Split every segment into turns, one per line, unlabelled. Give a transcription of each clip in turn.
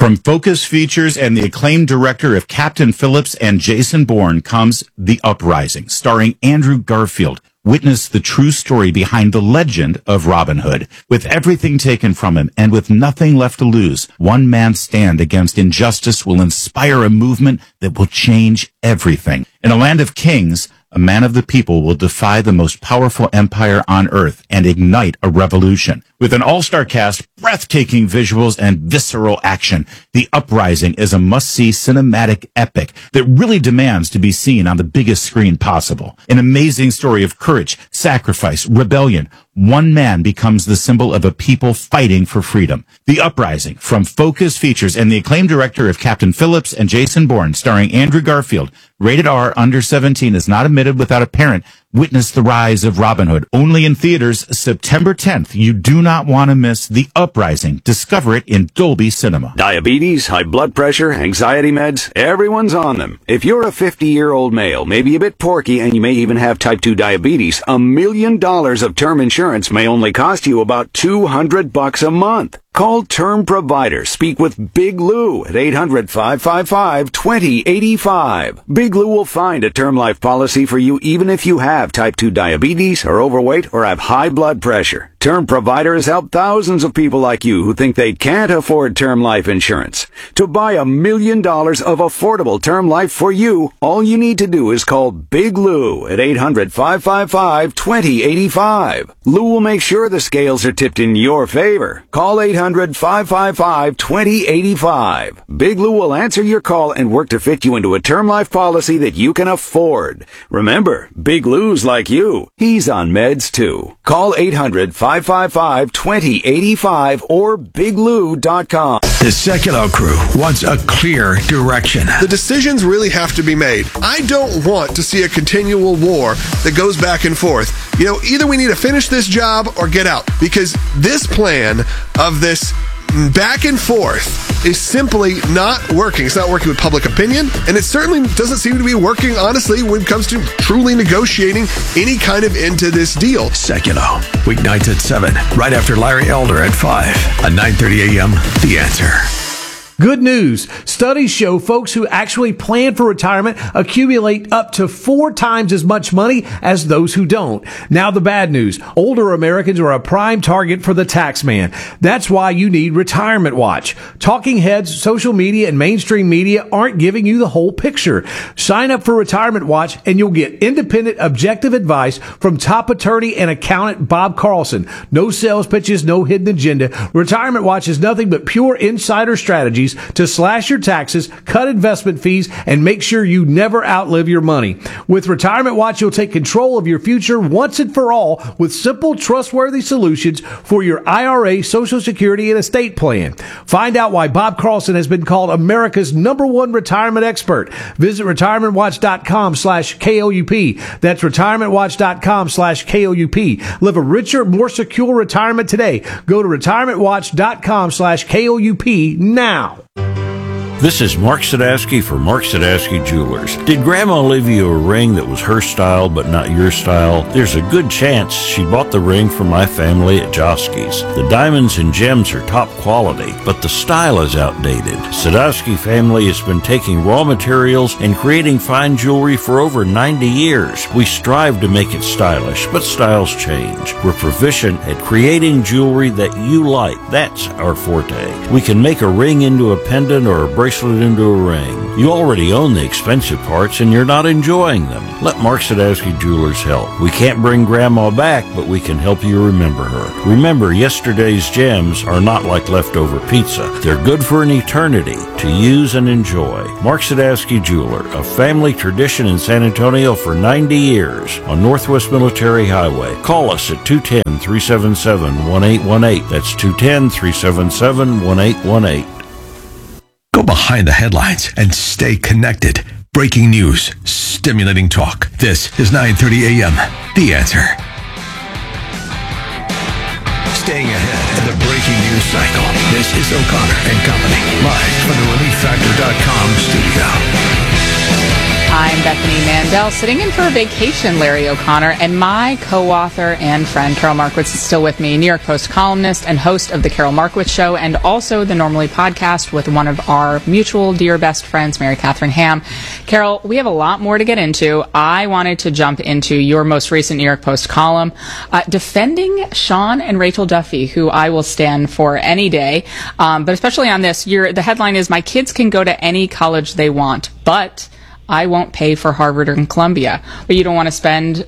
From Focus Features and the acclaimed director of Captain Phillips and Jason Bourne comes The Uprising, starring Andrew Garfield. Witness the true story behind the legend of Robin Hood. With everything taken from him and with nothing left to lose, one man's stand against injustice will inspire a movement that will change everything. In a land of kings, a man of the people will defy the most powerful empire on earth and ignite a revolution. With an all-star cast, breathtaking visuals, and visceral action, The Uprising is a must-see cinematic epic that really demands to be seen on the biggest screen possible. An amazing story of courage, sacrifice, rebellion. One man becomes the symbol of a people fighting for freedom. The Uprising, from Focus Features and the acclaimed director of Captain Phillips and Jason Bourne, starring Andrew Garfield. Rated R, under 17, is not admitted without a parent. Witness the rise of Robin Hood. Only in theaters September 10th. You do not want to miss The Uprising. Discover it in Dolby Cinema.
Diabetes, high blood pressure, anxiety meds, everyone's on them. If you're a 50-year-old male, maybe a bit porky, and you may even have type 2 diabetes, $1 million of term insurance may only cost you about $200 a month. Call Term Provider. Speak with Big Lou at 800-555-2085. Big Lou will find a term life policy for you even if you have type 2 diabetes, are overweight, or have high blood pressure. Term Provider has helped thousands of people like you who think they can't afford term life insurance. To buy $1 million of affordable term life for you, all you need to do is call Big Lou at 800-555-2085. Lou will make sure the scales are tipped in your favor. Call 800-555-2085. Big Lou will answer your call and work to fit you into a term life policy that you can afford. Remember, Big Lou's like you. He's on meds too. Call 800-555-2085 or biglou.com.
The Sekulow crew wants a clear direction.
The decisions really have to be made. I don't want to see a continual war that goes back and forth. You know, either we need to finish this job or get out, because this plan of this back and forth is simply not working. It's not working with public opinion, and it certainly doesn't seem to be working, honestly, when it comes to truly negotiating any kind of end to this deal.
Sekulow, weeknights at 7, right after Larry Elder at 5, on 9:30 a.m., The Answer.
Good news. Studies show folks who actually plan for retirement accumulate up to 4 times as much money as those who don't. Now the bad news. Older Americans are a prime target for the tax man. That's why you need Retirement Watch. Talking heads, social media, and mainstream media aren't giving you the whole picture. Sign up for Retirement Watch and you'll get independent, objective advice from top attorney and accountant Bob Carlson. No sales pitches, no hidden agenda. Retirement Watch is nothing but pure insider strategies to slash your taxes, cut investment fees, and make sure you never outlive your money. With Retirement Watch, you'll take control of your future once and for all with simple, trustworthy solutions for your IRA, Social Security, and estate plan. Find out why Bob Carlson has been called America's #1 retirement expert. Visit retirementwatch.com/KOUP. That's retirementwatch.com/KOUP. Live a richer, more secure retirement today. Go to retirementwatch.com/KOUP now.
This is Mark Sadowski for Mark Sadowski Jewelers. Did Grandma leave you a ring that was her style but not your style? There's a good chance she bought the ring from my family at Joski's. The diamonds and gems are top quality, but the style is outdated. Sadowski family has been taking raw materials and creating fine jewelry for over 90 years. We strive to make it stylish, but styles change. We're proficient at creating jewelry that you like. That's our forte. We can make a ring into a pendant or a bracelet into a ring. You already own the expensive parts and you're not enjoying them. Let Mark Sadowski Jewelers help. We can't bring Grandma back, but we can help you remember her. Remember, yesterday's gems are not like leftover pizza. They're good for an eternity to use and enjoy. Mark Sadowski Jeweler, a family tradition in San Antonio for 90 years on Northwest Military Highway. Call us at 210-377-1818. That's 210-377-1818.
Go behind the headlines and stay connected. Breaking news, stimulating talk. This is 9:30 a.m. The Answer. Staying ahead of the breaking news cycle. This is O'Connor and Company, live from the ReliefFactor.com studio.
I'm Bethany Mandel, sitting in for a vacation Larry O'Connor, and my co-author and friend Carol Markowitz is still with me, New York Post columnist and host of The Carol Markowitz Show, and also the Normally podcast with one of our mutual dear best friends, Mary Catherine Ham. Carol, we have a lot more to get into. I wanted to jump into your most recent New York Post column, defending Sean and Rachel Duffy, who I will stand for any day, but especially on this. The headline is, "My kids can go to any college they want, but I won't pay for Harvard and Columbia." But you don't want to spend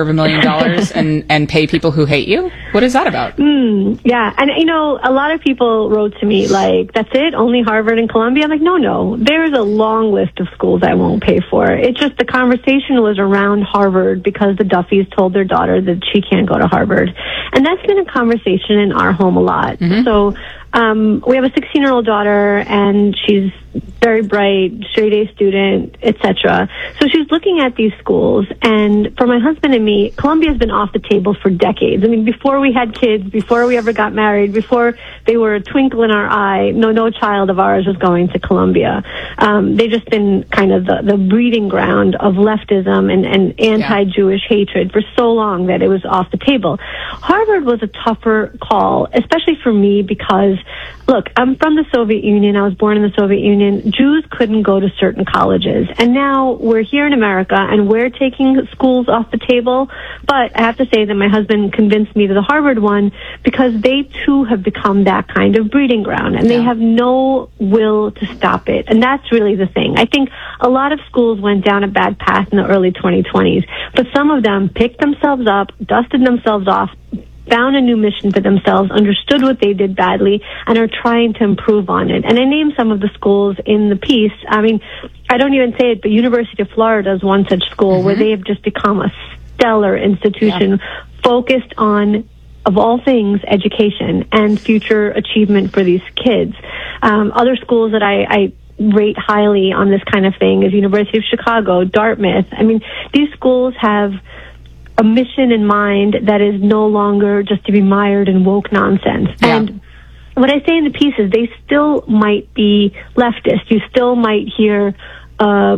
$250,000 and pay people who hate you? What is that about?
Yeah, and a lot of people wrote to me like, "That's it? Only Harvard and Columbia?" I'm like, no. There's a long list of schools I won't pay for. It's just the conversation was around Harvard because the Duffys told their daughter that she can't go to Harvard. And that's been a conversation in our home a lot. Mm-hmm. So we have a 16-year-old daughter, and she's very bright, straight-A student, etc. So she's looking at these schools, and for my husband and me, Columbia's been off the table for decades. I mean, before we had kids, before we ever got married, before they were a twinkle in our eye, no child of ours was going to Columbia. They've just been kind of the breeding ground of leftism and anti-Jewish hatred for so long that it was off the table. Harvard was a tougher call, especially for me, because look, I'm from the Soviet Union. I was born in the Soviet Union. Jews couldn't go to certain colleges. And now we're here in America, and we're taking schools off the table. But I have to say that my husband convinced me to the Harvard one because they, too, have become that kind of breeding ground. And they have no will to stop it. And that's really the thing. I think a lot of schools went down a bad path in the early 2020s. But some of them picked themselves up, dusted themselves off, found a new mission for themselves, understood what they did badly, and are trying to improve on it. And I named some of the schools in the piece. I mean, I don't even say it, but University of Florida is one such school where they have just become a stellar institution focused on, of all things, education and future achievement for these kids. Other schools that I rate highly on this kind of thing is University of Chicago, Dartmouth. I mean, these schools have a mission in mind that is no longer just to be mired in woke nonsense. Yeah. And what I say in the piece is they still might be leftist. You still might hear, a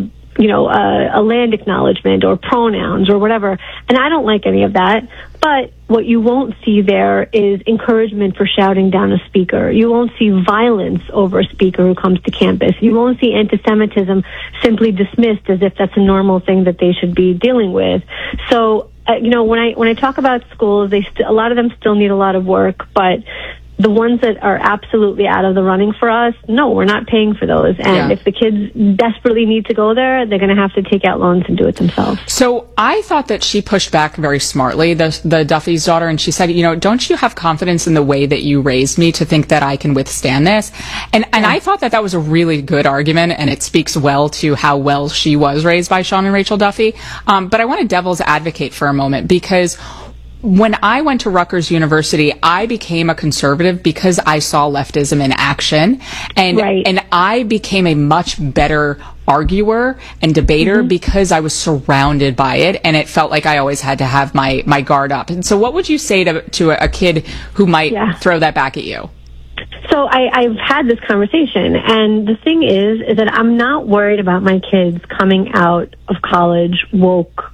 land acknowledgement or pronouns or whatever. And I don't like any of that. But what you won't see there is encouragement for shouting down a speaker. You won't see violence over a speaker who comes to campus. You won't see anti-Semitism simply dismissed as if that's a normal thing that they should be dealing with. So, when I talk about schools, a lot of them still need a lot of work, but the ones that are absolutely out of the running for us, no, we're not paying for those. And if the kids desperately need to go there, they're going to have to take out loans and do it themselves. So
I thought that she pushed back very smartly, the Duffy's daughter, and she said, don't you have confidence in the way that you raised me to think that I can withstand this? And I thought that was a really good argument, and it speaks well to how well she was raised by Sean and Rachel Duffy. But I want to devil's advocate for a moment, because when I went to Rutgers University, I became a conservative because I saw leftism in action, and I became a much better arguer and debater because I was surrounded by it, and it felt like I always had to have my guard up. And so what would you say to a kid who might throw that back at you?
So I've had this conversation, and the thing is that I'm not worried about my kids coming out of college woke,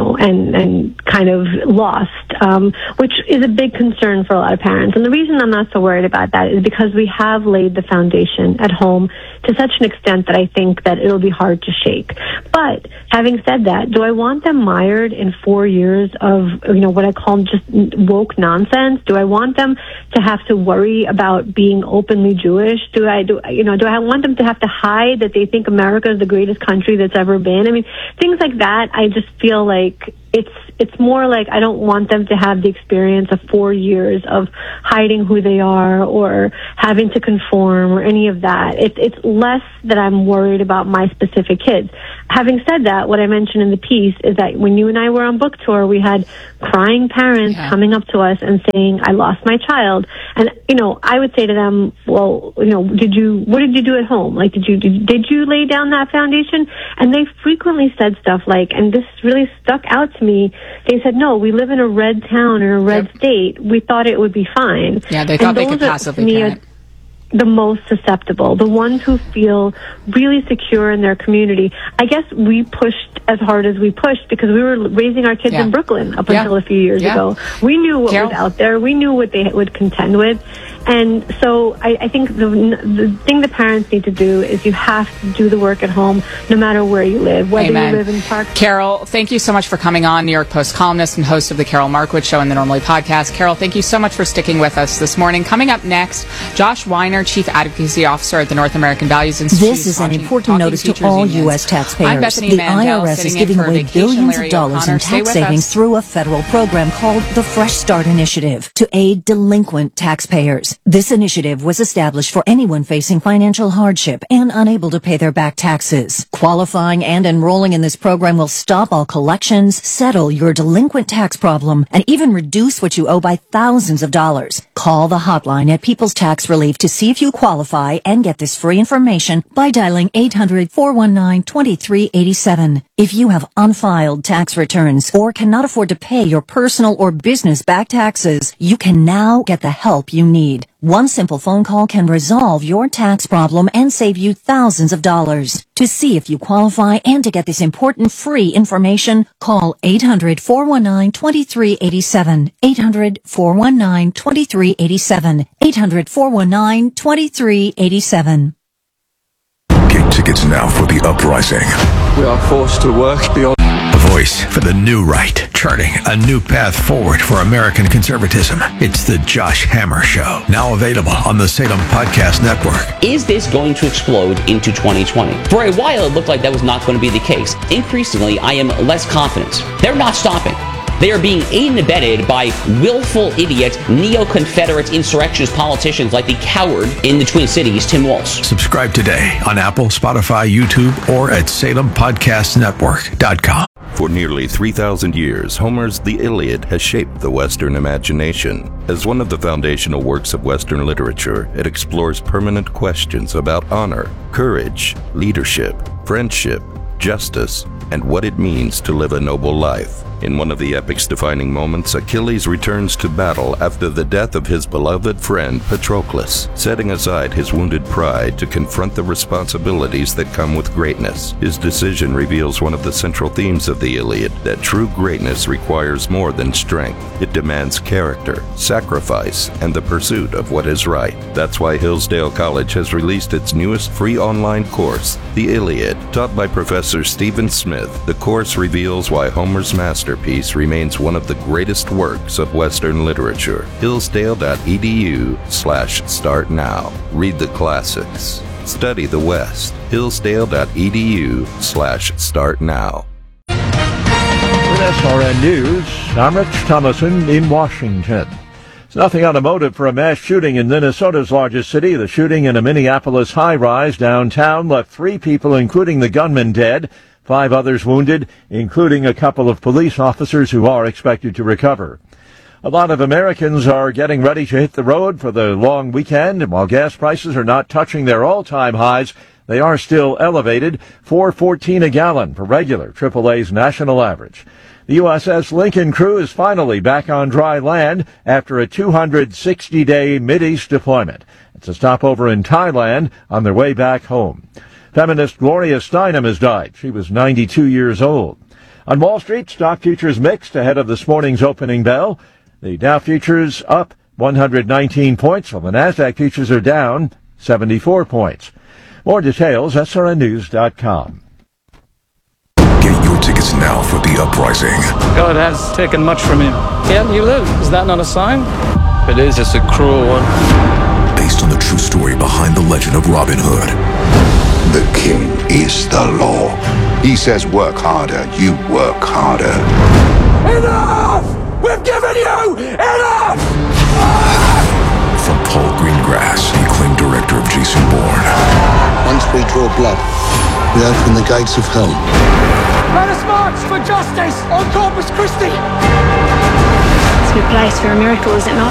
and kind of lost, which is a big concern for a lot of parents. And the reason I'm not so worried about that is because we have laid the foundation at home to such an extent that I think that it'll be hard to shake. But having said that, do I want them mired in 4 years of, what I call just woke nonsense? Do I want them to have to worry about being openly Jewish? Do I want them to have to hide that they think America is the greatest country that's ever been? I mean, things like that, I just feel like it's more like I don't want them to have the experience of 4 years of hiding who they are or having to conform or any of that. It's less that I'm worried about my specific kids. Having said that, what I mentioned in the piece is that when you and I were on book tour, we had crying parents coming up to us and saying, "I lost my child." And, I would say to them, well, what did you do at home? Like, did you lay down that foundation? And they frequently said stuff like, and this really stuck out to me, they said, "No, we live in a red town or a red state. We thought it would be fine."
Yeah, they thought they could passively parent.
the most susceptible, the ones who feel really secure in their community. I guess we pushed as hard as we pushed because we were raising our kids in Brooklyn up until a few years ago. We knew what was out there. We knew what they would contend with. And so I think the thing the parents need to do is you have to do the work at home, no matter where you live, whether you live in Park.
Carol, thank you so much for coming on, New York Post columnist and host of the Carol Markowitz Show and the Normally podcast. Carol, thank you so much for sticking with us this morning. Coming up next, Josh Weiner, Chief Advocacy Officer at the North American Values Institute.
This is an important notice to all U.S. taxpayers. The IRS is giving away billions of dollars in tax savings through a federal program called the Fresh Start Initiative to aid delinquent taxpayers. This initiative was established for anyone facing financial hardship and unable to pay their back taxes. Qualifying and enrolling in this program will stop all collections, settle your delinquent tax problem, and even reduce what you owe by thousands of dollars. Call the hotline at People's Tax Relief to see if you qualify and get this free information by dialing 800-419-2387. If you have unfiled tax returns or cannot afford to pay your personal or business back taxes, you can now get the help you need. One simple phone call can resolve your tax problem and save you thousands of dollars. To see if you qualify and to get this important free information, call 800-419-2387. 800-419-2387. 800-419-2387.
Get tickets now for The Uprising.
We are forced to work beyond...
A voice for the new right, charting a new path forward for American conservatism. It's the Josh Hammer Show, now available on the Salem Podcast Network.
Is this going to explode into 2020? For a while, it looked like that was not going to be the case. Increasingly, I am less confident. They're not stopping. They are being aided and abetted by willful idiot, neo-Confederate insurrectionist politicians like the coward in the Twin Cities, Tim Walz.
Subscribe today on Apple, Spotify, YouTube, or at SalemPodcastNetwork.com.
For nearly 3,000 years, Homer's The Iliad has shaped the Western imagination. As one of the foundational works of Western literature, it explores permanent questions about honor, courage, leadership, friendship, justice, and what it means to live a noble life. In one of the epic's defining moments, Achilles returns to battle after the death of his beloved friend Patroclus, setting aside his wounded pride to confront the responsibilities that come with greatness. His decision reveals one of the central themes of the Iliad, that true greatness requires more than strength. It demands character, sacrifice, and the pursuit of what is right. That's why Hillsdale College has released its newest free online course, The Iliad. Taught by Professor Stephen Smith, the course reveals why Homer's masterpiece remains one of the greatest works of Western literature. Hillsdale.edu/start now. Read the classics. Study the West. Hillsdale.edu/start now.
With SRN News, I'm Rich Thomason in Washington. There's nothing on a motive for a mass shooting in Minnesota's largest city. The shooting in a Minneapolis high-rise downtown left 3 people, including the gunman, dead. 5 others wounded, including a couple of police officers who are expected to recover. A lot of Americans are getting ready to hit the road for the long weekend, and while gas prices are not touching their all-time highs, they are still elevated, $4.14 a gallon for regular AAA's national average. The USS Lincoln crew is finally back on dry land after a 260-day Mideast deployment. It's a stopover in Thailand on their way back home. Feminist Gloria Steinem has died. She was 92 years old. On Wall Street, stock futures mixed ahead of this morning's opening bell. The Dow futures up 119 points, while the NASDAQ futures are down 74 points. More details, srnnews.com.
Get your tickets now for The Uprising.
God has taken much from him. Yet you live. Is that not a sign? It is. It's a cruel one.
Based on the true story behind the legend of Robin Hood.
The king is the law. He says work harder, you work harder.
Enough! We've given you enough!
From Paul Greengrass, the acclaimed director of Jason Bourne.
Once we draw blood, we open the gates of hell.
Let us march for justice on Corpus Christi!
It's a good place for a miracle, is it not?